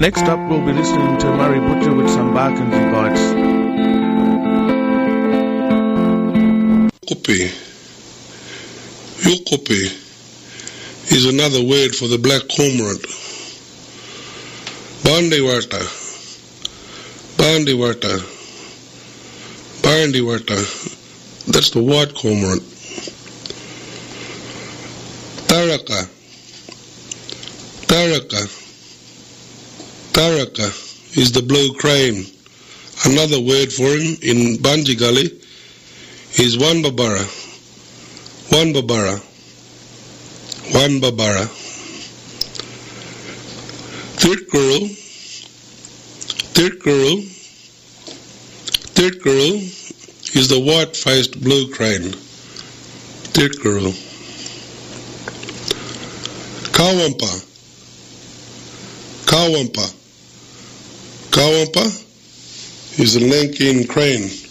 Next up, we'll be listening to Murray Butcher with some Barkindji Bites. Yukope is another word for the black cormorant. Bandiwata, that's the white cormorant. Taraka is the blue crane. Another word for him in Banji Gully is Wanbabara. Tirkuru is the white-faced blue crane. Tirkuru. Kawampa is the Lankan crane.